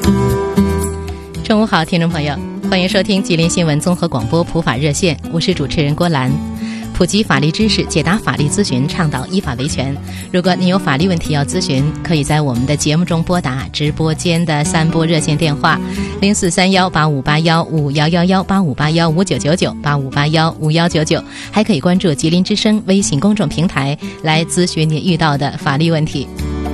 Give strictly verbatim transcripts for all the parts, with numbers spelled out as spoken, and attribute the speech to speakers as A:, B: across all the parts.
A: 中午好，听众朋友，欢迎收听吉林新闻综合广播普法热线，我是主持人郭兰。普及法律知识，解答法律咨询，倡导依法维权。如果您有法律问题要咨询，可以在我们的节目中拨打直播间的三拨热线电话零四三幺八五八幺五幺幺幺八五八幺五九九九八五八幺五幺九九，还可以关注吉林之声微信公众平台来咨询您遇到的法律问题。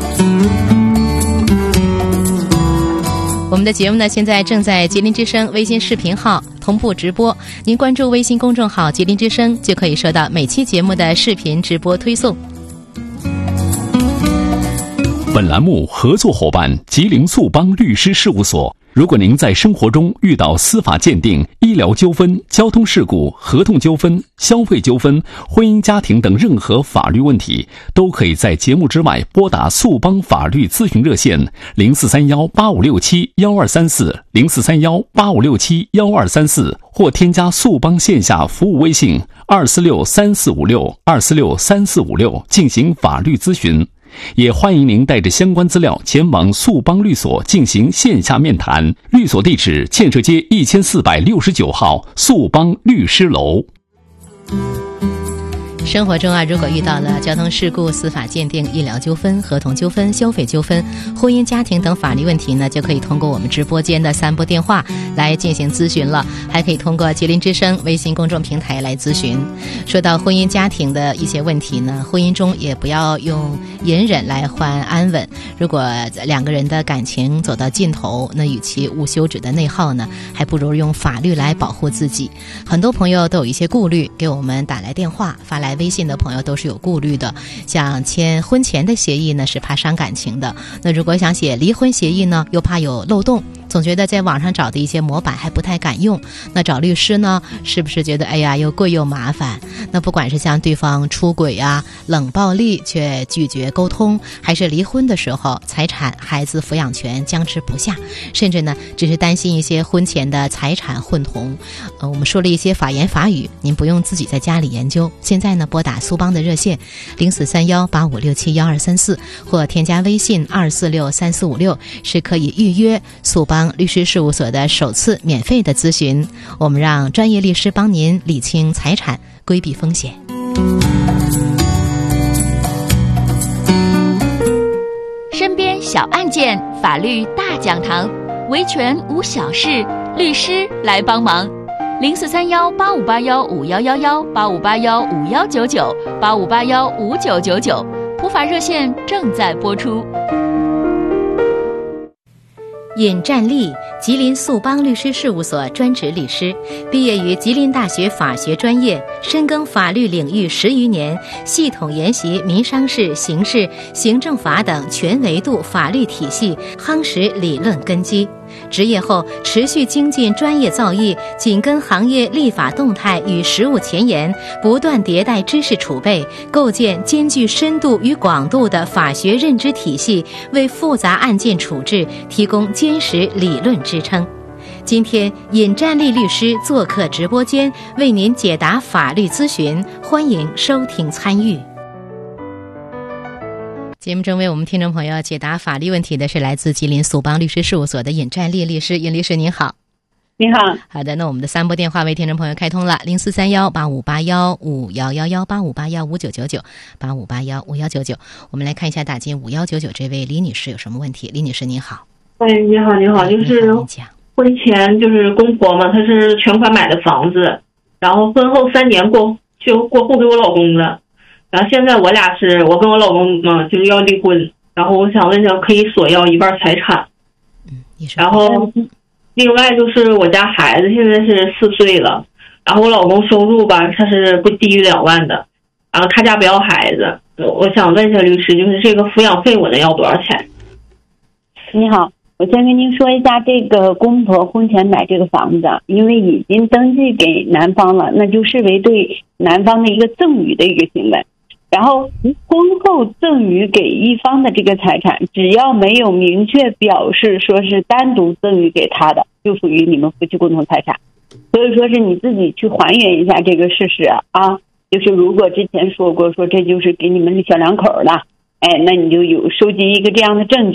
A: 我们的节目呢，现在正在吉林之声微信视频号同步直播，您关注微信公众号吉林之声，就可以收到每期节目的视频直播推送。
B: 本栏目合作伙伴吉林速邦律师事务所。如果您在生活中遇到司法鉴定、医疗纠纷、交通事故、合同纠纷、消费纠纷、婚姻家庭等任何法律问题，都可以在节目之外拨打速邦法律咨询热线零四三幺八五六七幺二三四零四三幺八五六七幺二三四，或添加速邦线下服务微信二四六三四五六二四六三四五六进行法律咨询。也欢迎您带着相关资料前往速邦律所进行线下面谈，律所地址建设街一千四百六十九号速邦律师楼。
A: 生活中啊，如果遇到了交通事故、司法鉴定、医疗纠纷、合同纠纷、消费纠纷、婚姻家庭等法律问题呢，就可以通过我们直播间的三拨电话来进行咨询了，还可以通过吉林之声微信公众平台来咨询。说到婚姻家庭的一些问题呢，婚姻中也不要用隐忍来换安稳。如果两个人的感情走到尽头，那与其无休止的内耗呢，还不如用法律来保护自己。很多朋友都有一些顾虑，给我们打来电话、发来微信的朋友都是有顾虑的，像签婚前的协议呢是怕伤感情的，那如果想写离婚协议呢又怕有漏洞，总觉得在网上找的一些模板还不太敢用，那找律师呢是不是觉得哎呀又贵又麻烦？那不管是像对方出轨啊、冷暴力却拒绝沟通，还是离婚的时候财产、孩子抚养权僵持不下，甚至呢只是担心一些婚前的财产混同，呃，我们说了一些法言法语，您不用自己在家里研究。现在呢拨打速邦的热线零四三幺八五六七幺二三四，或添加微信二四六三四五六，是可以预约速邦律师事务所的首次免费的咨询，我们让专业律师帮您理清财产，规避风险。
C: 身边小案件，法律大讲堂，维权无小事，律师来帮忙。零四三幺八五八幺五幺幺幺八五八幺五幺九九八五八幺五九九九，普法热线正在播出。
A: 尹占利，吉林速邦律师事务所专职律师，毕业于吉林大学法学专业，深耕法律领域十余年，系统研习民商事、刑事、行政法等全维度法律体系，夯实理论根基。执业后持续精进专业造诣，紧跟行业立法动态与实务前沿，不断迭代知识储备，构建兼具深度与广度的法学认知体系，为复杂案件处置提供坚实理论支撑。今天尹占利律师做客直播间，为您解答法律咨询，欢迎收听参与。节目中为我们听众朋友解答法律问题的是来自吉林速邦律师事务所的尹占利律师。尹律师您好。
D: 你好。
A: 好的，那我们的三拨电话为听众朋友开通了零四三幺八五八幺五幺幺幺八五八幺五九九九八五八幺五幺九九。我们来看一下打进五幺九九这位李女士有什么问题。李女士您好。
D: 哎，你好你好，就是婚前就是公婆嘛，她是全款买的房子，然后婚后三年过就过户给我老公了。然后现在我俩是我跟我老公嘛，就是要离婚，然后我想问一下，可以索要一半财产。
A: 嗯，
D: 然后另外就是我家孩子现在是四岁了，然后我老公收入吧，他是不低于两万的，然后他家不要孩子，我想问一下律师，就是这个抚养费我能要多少钱？
E: 你好，我先跟您说一下，这个公婆婚前买这个房子，因为已经登记给男方了，那就视为对男方的一个赠与的一个行为。然后婚后赠与给一方的这个财产，只要没有明确表示说是单独赠与给他的，就属于你们夫妻共同财产。所以说是你自己去还原一下这个事实啊，就是如果之前说过说这就是给你们小两口了，哎，那你就有收集一个这样的证据。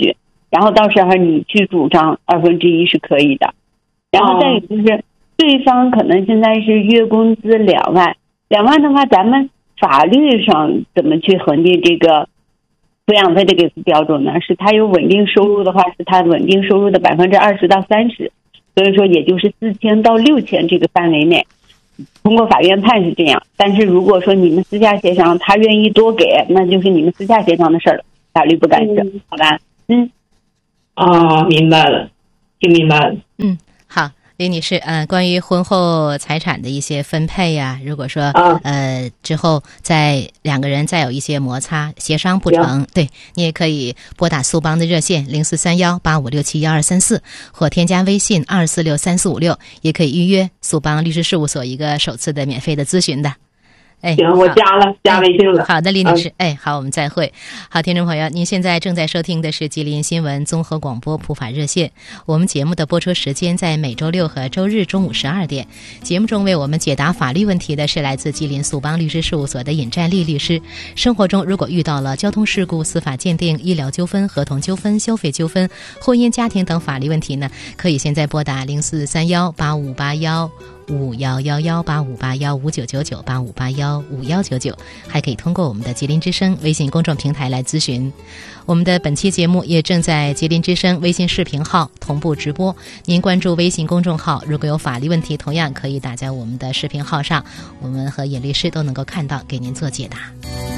E: 然后到时候你去主张二分之一是可以的。然后再有就是，对方可能现在是月工资两万，两万的话，咱们法律上怎么去恒定这个抚养费的给付标准呢？是他有稳定收入的话，是他稳定收入的百分之二十到三十，所以说也就是四千到六千这个范围内。通过法院判是这样，但是如果说你们私下协商，他愿意多给，那就是你们私下协商的事了，法律不干涉，嗯、好吧？嗯，
D: 啊，明白了，听明白了。
A: 嗯，好。李女士，呃，关于婚后财产的一些分配呀、啊，如果说、啊、呃之后在两个人再有一些摩擦协商不成，对你也可以拨打苏邦的热线零四三幺八五六七幺二三四，或添加微信二四六三四五六，也可以预约苏邦律师事务所一个首次的免费的咨询的。哎，
D: 行，我加了，加微信了。
A: 好的，李女士，哎，好，我们再会。好，听众朋友，您现在正在收听的是吉林新闻综合广播普法热线。我们节目的播出时间在每周六和周日中午十二点。节目中为我们解答法律问题的是来自吉林苏邦律师事务所的尹占丽律师。生活中如果遇到了交通事故、司法鉴定、医疗纠纷、合同纠纷、消费纠纷、婚姻家庭等法律问题呢，可以现在拨打零四三幺八五八幺五幺幺幺八五八幺五九九九八五八幺五幺九九，还可以通过我们的吉林之声微信公众平台来咨询。我们的本期节目也正在吉林之声微信视频号同步直播，您关注微信公众号，如果有法律问题，同样可以打在我们的视频号上，我们和尹律师都能够看到，给您做解答。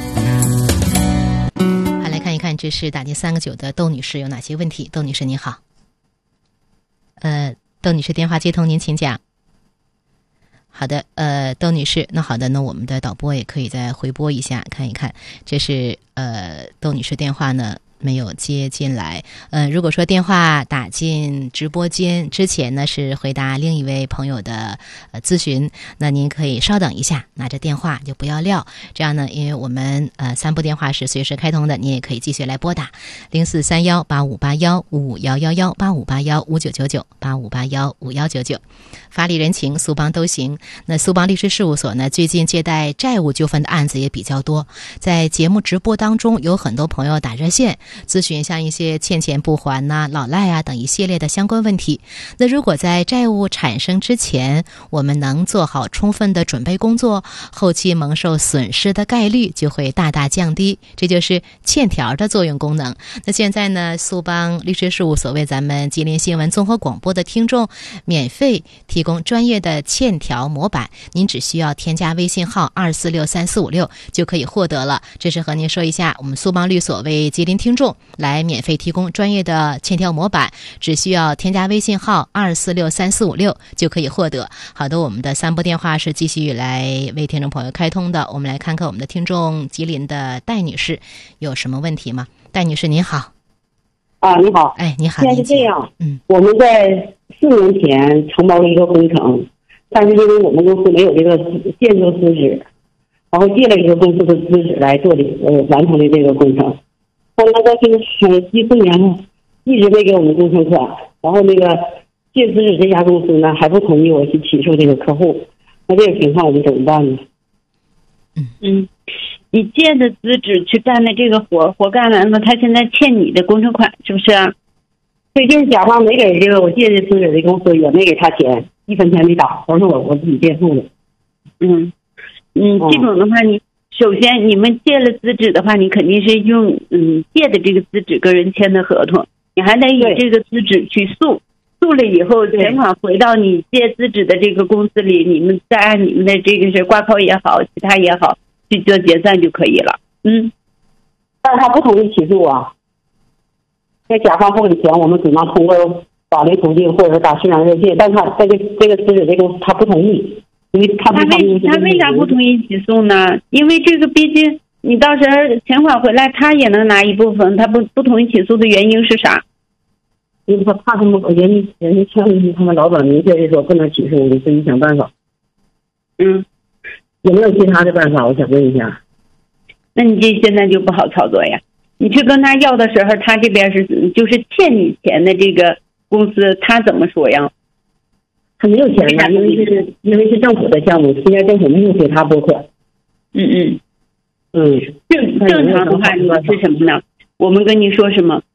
A: 好，来看一看这是打进三个九的窦女士有哪些问题。窦女士您好。呃，窦女士电话接通，您请讲。好的，呃，窦女士，那好的，那我们的导播也可以再回播一下，看一看，这是呃窦女士电话呢没有接进来。呃，如果说电话打进直播间之前呢是回答另一位朋友的呃咨询，那您可以稍等一下，拿着电话就不要撂，这样呢，因为我们呃三部电话是随时开通的，您也可以继续来拨打零四三幺八五八幺五幺幺幺八五八幺五九九九八五八幺五幺九九。法理人情，苏邦都行。那苏邦律师事务所呢，最近借贷债务纠纷的案子也比较多，在节目直播当中，有很多朋友打热线咨询像一些欠钱不还呐、啊、老赖啊等一系列的相关问题。那如果在债务产生之前，我们能做好充分的准备工作，后期蒙受损失的概率就会大大降低，这就是欠条的作用功能。那现在呢，苏邦律师事务所为咱们吉林新闻综合广播的听众免费提供专业的欠条模板，您只需要添加微信号二四六三四五六就可以获得了。这是和您说一下，我们苏邦律所为吉林听众来免费提供专业的欠条模板，只需要添加微信号二四六三四五六就可以获得。好的，我们的三部电话是继续来为听众朋友开通的，我们来看看我们的听众吉林的戴女士有什么问题吗？戴女士您好。
F: 啊，你好。
A: 哎，你好。
F: 现在是这样，
A: 嗯，
F: 我们在四年前承包了一个工程，但是因为我们公司没有这个建筑资质，然后借了一个公司的资质来做的呃完成的这个工程，但是到这个一四年呢，一直没给我们工程款，然后那个借资质这家公司呢还不同意我去起诉这个客户，那这个情况我们怎么办呢？
E: 嗯嗯。你借的资质去干的这个活，活干完了，他现在欠你的工程款，是不是啊？
F: 对，就是甲方没给这个我借的资质的公司，也没给他钱，一分钱没打，都是我我自己垫付的。
E: 嗯嗯，这种的话，你首先你们借了资质的话，你肯定是用嗯借的这个资质跟人签的合同，你还得以这个资质去诉，诉了以后钱款回到你借资质的这个公司里，你们再按你们的这个是挂靠也好，其他也好。去做结算就可以了。嗯，
F: 但是他不同意起诉啊。在甲方不给钱，我们只能通过法律途径或者是打市场热线，但他这个这个资质这个他不同意，因为他
E: 他为他为啥不同意起诉呢？因为这个毕竟你到时候钱款回来，他也能拿一部分，他不不同意起诉的原因是啥？
F: 因为他怕他们人家人家签的他们老板明确的说不能起诉，我自己想办法。
E: 嗯。
F: 有没有其他的办法？我想问一下。
E: 那你这现在就不好操作呀。你去跟他要的时候，他这边是就是欠你钱的这个公司，他怎么说呀？
F: 他没有钱呀，因为是因为是政府的项目，现在政府没有给他拨款。
E: 嗯嗯
F: 嗯，
E: 正正常的话，你是什么呢？我们跟你说什么？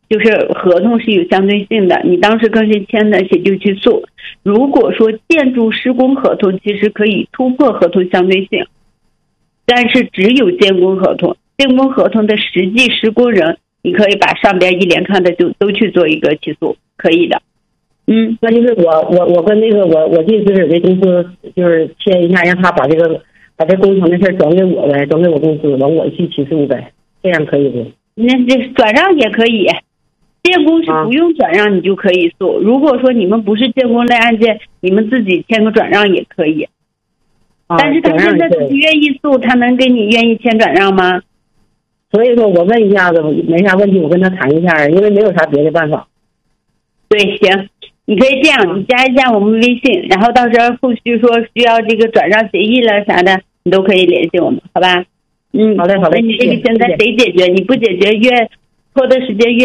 E: 就是合同是有相对性的，你当时跟谁签的谁就去诉。如果说建筑施工合同其实可以突破合同相对性，但是只有建工合同，建工合同的实际施工人，你可以把上边一连串的就都去做一个起诉，可以的。嗯，
F: 那就是我我我跟那个我我这资质的公司就是签一下，让他把这个把这工程的事转给我呗，转给我公司，完我去起诉呗，这样可以不？
E: 那这转让也可以，建工是不用转让你就可以诉。啊、如果说你们不是建工类案件，你们自己签个转让也可以。啊、但是他现在自己愿意诉，他能给你愿意签转让吗？
F: 所以说我问一下子，没啥问题，我跟他谈一下，因为没有啥别的办法。
E: 对，行，你可以这样，你加一下我们微信，然后到时候后续说需要这个转让协议了啥的，你都可以联系我们，好吧？嗯，
F: 好嘞，好嘞。
E: 那你这个现在谁解决？你不解决越拖的时间越